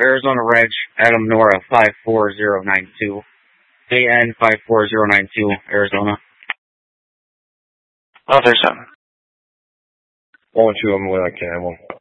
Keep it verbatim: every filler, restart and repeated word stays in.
Arizona Reg, Adam Nora, five four zero nine two. A N five four zero nine two, Arizona. Other son. One, two, I'm away, I can't. I won't.